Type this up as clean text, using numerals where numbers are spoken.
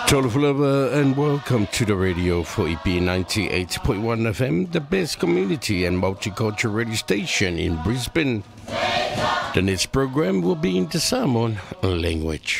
Tolofulova and welcome to the radio for EP 98.1 FM, the best community and multicultural radio station in Brisbane. The next program will be in the Samoan language.